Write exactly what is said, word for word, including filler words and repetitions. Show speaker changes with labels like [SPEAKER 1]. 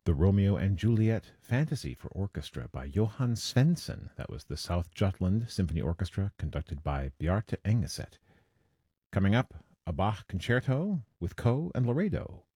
[SPEAKER 1] The Romeo and Juliet Fantasy for Orchestra by Johann Svensson. That was the South Jutland Symphony Orchestra, conducted by Bjarte Engeset. Coming up, a Bach concerto with Coe and Laredo,